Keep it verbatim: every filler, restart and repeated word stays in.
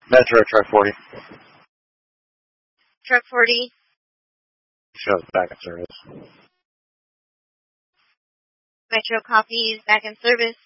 Metro, truck forty. Truck forty. Shows back in service. Metro copies, back in service.